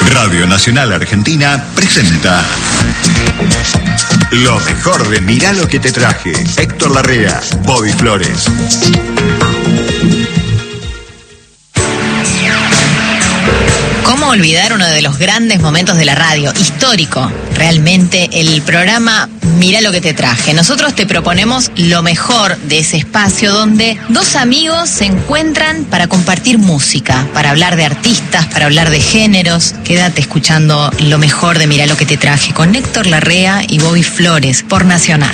Radio Nacional Argentina presenta lo mejor de Mirá lo que te traje. Héctor Larrea, Bobby Flores. ¿Cómo olvidar uno de los grandes momentos de la radio? Histórico, realmente, el programa Mirá lo que te traje. Nosotros te proponemos lo mejor de ese espacio donde dos amigos se encuentran para compartir música, para hablar de artistas, para hablar de géneros. Quédate escuchando lo mejor de Mirá lo que te traje con Héctor Larrea y Bobby Flores por Nacional.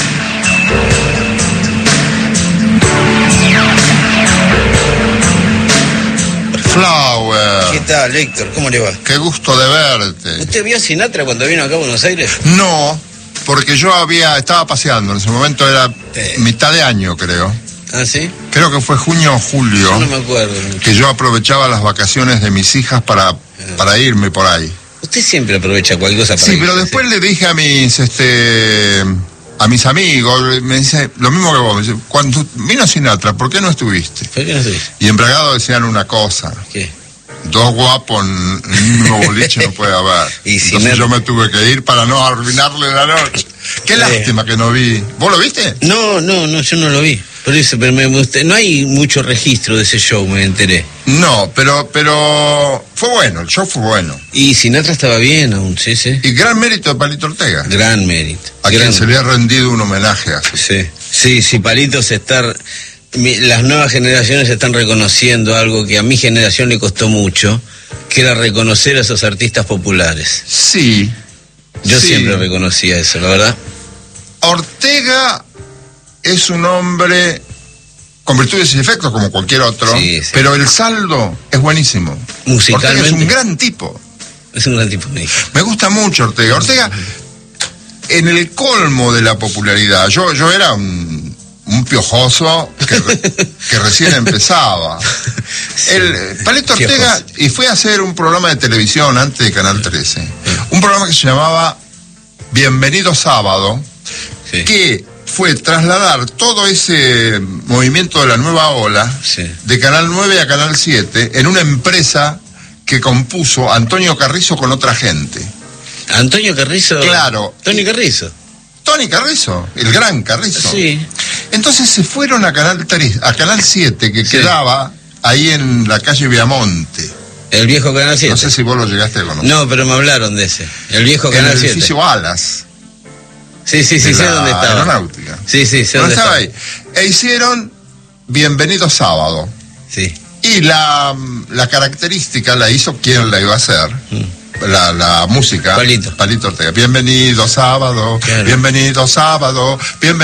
Flower. ¿Qué tal, Héctor? ¿Cómo le va? Qué gusto de verte. ¿Usted vio a Sinatra cuando vino acá a Buenos Aires? No, porque yo estaba paseando, en ese momento era mitad de año, creo. ¿Ah, sí? Creo que fue junio o julio. Yo no me acuerdo mucho. Que yo aprovechaba las vacaciones de mis hijas para irme por ahí. Usted siempre aprovecha cualquier cosa para Sí, ir, pero después le dije a mis amigos, me dice lo mismo que vos, me dice, cuando vino Sinatra, ¿por qué no estuviste? ¿Por qué no estuviste? Y en Bragado decían una cosa. ¿Qué? Dos guapos en un mismo boliche no puede haber. Y entonces yo me tuve que ir para no arruinarle la noche. Qué lástima que no vi. ¿Vos lo viste? No, yo no lo vi. Por eso, pero no hay mucho registro de ese show, me enteré. No, pero fue bueno, el show fue bueno. Y Sinatra estaba bien aún, sí. Y gran mérito de Palito Ortega. Gran mérito. A quien se le ha rendido un homenaje a su... Sí, Palito las nuevas generaciones están reconociendo algo que a mi generación le costó mucho, que era reconocer a esos artistas populares. Sí. Yo siempre reconocía eso, la verdad. Ortega es un hombre con virtudes y defectos como cualquier otro, pero el saldo es buenísimo. Musicalmente. Ortega es un gran tipo. Es un gran tipo, me gusta mucho Ortega. Ortega, en el colmo de la popularidad, yo era un piojoso que recién empezaba. Palito Ortega, y fue a hacer un programa de televisión antes de Canal 13, un programa que se llamaba Bienvenido Sábado, que fue trasladar todo ese movimiento de la nueva ola de Canal 9 a Canal 7 en una empresa que compuso Antonio Carrizo con otra gente. ¿Antonio Carrizo? Claro. Tony Carrizo, el gran Carrizo. Sí. Entonces se fueron a Canal 7, que quedaba ahí en la calle Viamonte. El viejo Canal 7. No sé si vos lo llegaste a conocer. No, pero me hablaron de ese. El viejo Canal 7. En el edificio Alas. Sí, sé dónde estaba. Aeronáutica. Sí, sé dónde estaba ahí. E hicieron Bienvenido Sábado. Sí. Y la característica la hizo quien la iba a hacer. La música. Palito Ortega. Bienvenido sábado, claro. Bienvenido sábado,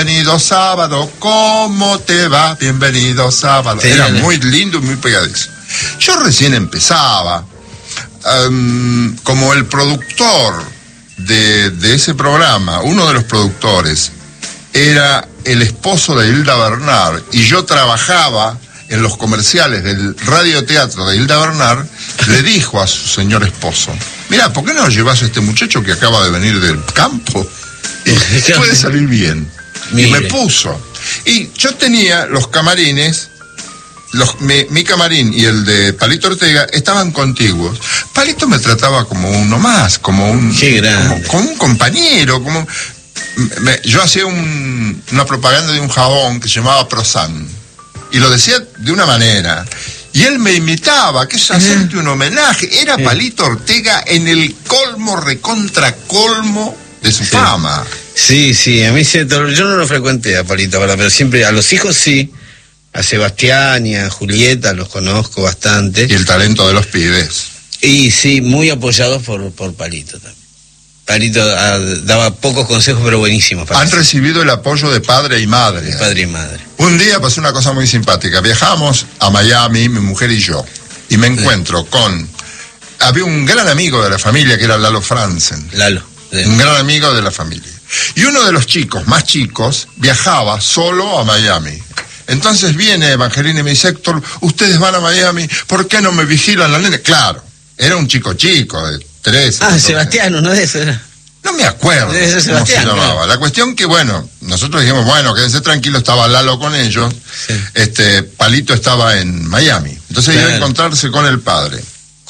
¿cómo te va? Bienvenido sábado. Era muy lindo y muy pegadizo. Yo recién empezaba, como el productor de ese programa, uno de los productores, era el esposo de Hilda Bernard, y yo trabajaba en los comerciales del radioteatro de Hilda Bernard. Le dijo a su señor esposo: mira, ¿por qué no llevas a este muchacho que acaba de venir del campo? Y puede salir bien. Mire. Y me puso. Y yo tenía los camarines, mi camarín y el de Palito Ortega estaban contiguos. Palito me trataba como uno más, como un compañero, yo hacía una propaganda de un jabón que se llamaba Prosan, y lo decía de una manera, y él me imitaba, que es hacerte un homenaje. Era Palito Ortega en el colmo, recontra colmo de su fama. Sí, a mí yo no lo frecuenté a Palito, ¿verdad? Pero siempre a los hijos sí, a Sebastián y a Julieta los conozco bastante. Y el talento de los pibes. Y sí, muy apoyados por Palito también. Palito daba pocos consejos, pero buenísimos. Han recibido el apoyo de padre y madre. De padre y madre. Un día pasó una cosa muy simpática. Viajamos a Miami, mi mujer y yo, y me encuentro había un gran amigo de la familia que era Lalo Franzen. Un gran amigo de la familia. Y uno de los chicos, más chicos, viajaba solo a Miami. Entonces viene Evangelina y me dice: Héctor, ustedes van a Miami, ¿por qué no me vigilan la nena? Claro, era un chico de 13. Sebastián, uno de esos era. No me acuerdo cómo se llamaba. Claro. La cuestión que, nosotros dijimos, quédense tranquilos, estaba Lalo con ellos, Palito estaba en Miami. Entonces iba a encontrarse con el padre.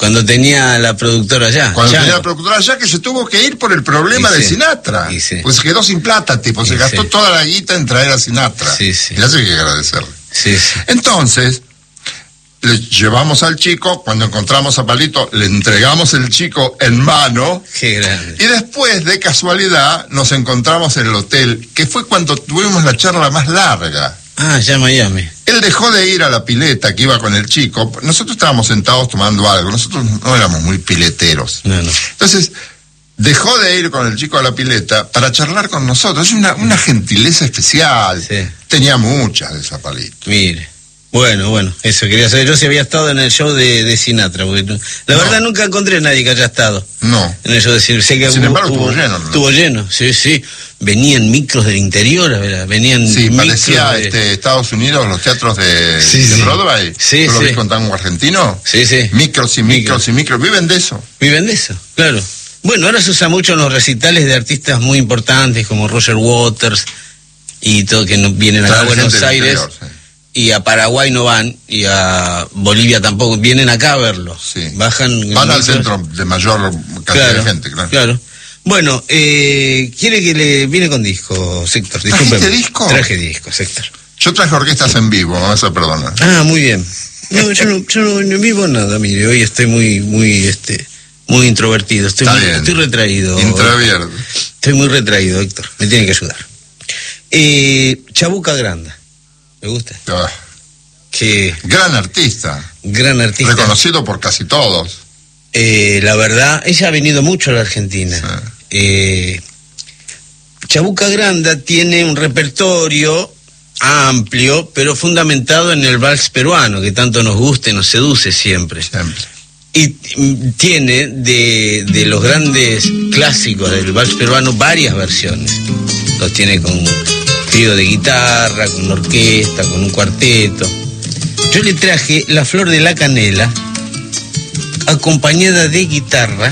Cuando tenía la productora allá. Cuando tenía la productora allá, que se tuvo que ir por el problema de Sinatra. Pues se quedó sin plata, tipo, se gastó toda la guita en traer a Sinatra. Y eso hay que agradecerle. Entonces, le llevamos al chico, cuando encontramos a Palito, le entregamos el chico en mano. Qué grande. Y después, de casualidad, nos encontramos en el hotel, que fue cuando tuvimos la charla más larga. Ah, ya en Miami. Él dejó de ir a la pileta que iba con el chico. Nosotros estábamos sentados tomando algo. Nosotros no éramos muy pileteros. No. Entonces, dejó de ir con el chico a la pileta para charlar con nosotros. Es una gentileza especial. Sí. Tenía muchas de esa Palito. Mire. Bueno, eso quería saber. Yo si había estado en el show de Sinatra, porque la verdad nunca encontré a nadie que haya estado. No. En el show de Sinatra. Sé que sin embargo, estuvo lleno. ¿No? Estuvo lleno, sí. Venían micros del interior, ¿verdad? Venían parecía Estados Unidos, los teatros de Broadway. Sí, ¿Tú lo ves con tango argentino? Sí. Micros y micros y micros. Viven de eso, claro. Bueno, ahora se usa mucho en los recitales de artistas muy importantes como Roger Waters y todo, que vienen acá a Buenos Aires. Y a Paraguay no van, y a Bolivia tampoco, vienen acá a verlo. Sí. Van al centro de mayor cantidad de gente, claro. Bueno, quiere que le viene con disco, Héctor. ¿Trajiste disco? Traje disco, Héctor. Yo traje orquestas en vivo, me vas a perdonar. Ah, muy bien. No, yo no en vivo nada, mire, hoy estoy muy introvertido, estoy retraído. Introvierto. Estoy muy retraído, Héctor, me tiene que ayudar. Chabuca Granda. ¿Me gusta? Gran artista. Reconocido por casi todos. La verdad, ella ha venido mucho a la Argentina. Sí. Chabuca Granda tiene un repertorio amplio, pero fundamentado en el vals peruano, que tanto nos gusta y nos seduce siempre. Y tiene de los grandes clásicos del vals peruano varias versiones. Los tiene con trío de guitarra, con orquesta, con un cuarteto. Yo le traje La Flor de la Canela, acompañada de guitarra,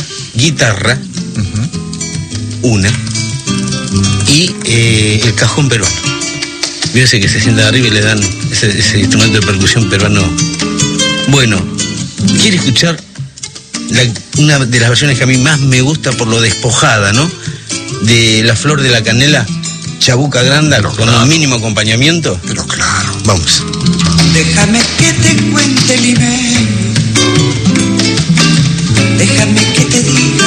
una, y el cajón peruano. Fíjese que se sienta arriba y le dan ese instrumento de percusión peruano. Bueno, ¿quiere escuchar una de las versiones que a mí más me gusta por lo despojada, ¿no? De La Flor de la Canela, Chabuca Granda, con un mínimo acompañamiento. Pero claro. Vamos. Déjame que te cuente, Libre. Déjame que te diga